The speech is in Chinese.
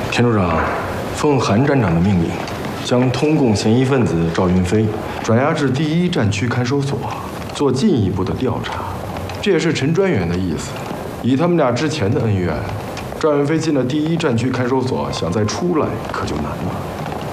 田处长，奉韩站长的命令，将通共嫌疑分子赵云飞转押至第1战区看守所，做进一步的调查。这也是陈专员的意思。以他们俩之前的恩怨，赵云飞进了第1战区看守所，想再出来可就难了。